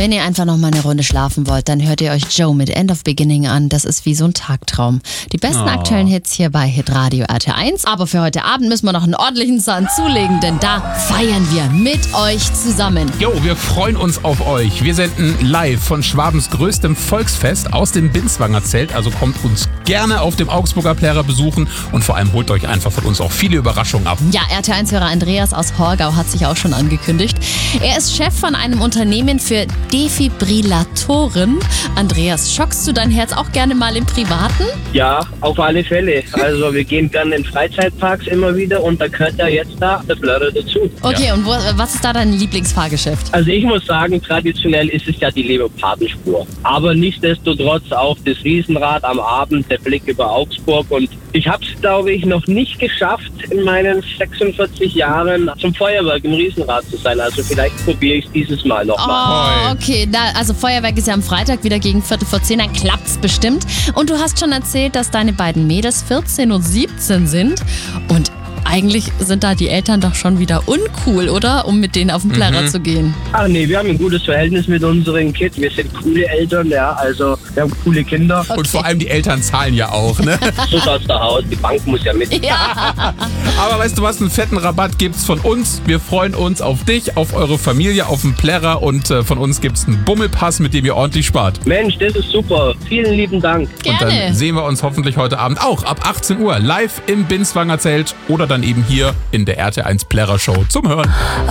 Wenn ihr einfach noch mal eine Runde schlafen wollt, dann hört ihr euch Joe mit End of Beginning an. Das ist wie so ein Tagtraum. Die besten aktuellen Hits hier bei Hitradio RT1. Aber für heute Abend müssen wir noch einen ordentlichen Zahn zulegen, denn da feiern wir mit euch zusammen. Jo, wir freuen uns auf euch. Wir senden live von Schwabens größtem Volksfest aus dem Binswanger Zelt. Also kommt uns gerne auf dem Augsburger Plärrer besuchen und vor allem holt euch einfach von uns auch viele Überraschungen ab. Ja, RT1-Hörer Andreas aus Horgau hat sich auch schon angekündigt. Er ist Chef von einem Unternehmen für Defibrillatoren. Andreas, schockst du dein Herz auch gerne mal im Privaten? Ja, auf alle Fälle. Also wir gehen gerne in Freizeitparks immer wieder und da gehört ja jetzt da der Plärrer dazu. Okay, und was ist da dein Lieblingsfahrgeschäft? Also ich muss sagen, traditionell ist es ja die Leopardenspur. Aber nichtsdestotrotz auch das Riesenrad am Abend, der Blick über Augsburg. Und ich habe es, glaube ich, noch nicht geschafft, in meinen 46 Jahren zum Feuerwerk im Riesenrad zu sein. Also vielleicht probiere ich es dieses Mal nochmal. Oh, okay. Also Feuerwerk ist ja am Freitag wieder gegen 9:45, dann klappt's bestimmt. Und du hast schon erzählt, dass deine beiden Mädels 14 und 17 sind. Und eigentlich sind da die Eltern doch schon wieder uncool, oder? Um mit denen auf den Plärrer zu gehen. Ach nee, wir haben ein gutes Verhältnis mit unseren Kids. Wir sind coole Eltern, ja. Also wir haben coole Kinder. Und vor allem die Eltern zahlen ja auch, ne? So schaut's da aus. Die Bank muss ja mit. Ja. Aber weißt du was, einen fetten Rabatt gibt's von uns. Wir freuen uns auf dich, auf eure Familie, auf den Plärrer und von uns gibt's einen Bummelpass, mit dem ihr ordentlich spart. Mensch, das ist super. Vielen lieben Dank. Gerne. Und dann sehen wir uns hoffentlich heute Abend auch ab 18 Uhr live im Binswanger Zelt oder dann eben hier in der RT1 Plärrer Show zum Hören.